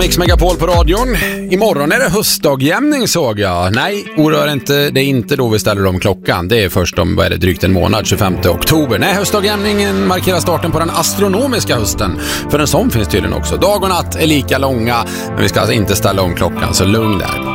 Mix Megapol på radion. Imorgon är det höstdagjämning, såg jag. Nej, oroa inte, det är inte då vi ställer om klockan. Det är först om drygt en månad, 25 oktober. Nej, höstdagjämningen markerar starten på den astronomiska hösten. För en sån finns tydligen också. Dag och natt är lika långa, men vi ska alltså inte ställa om klockan, så lugn där.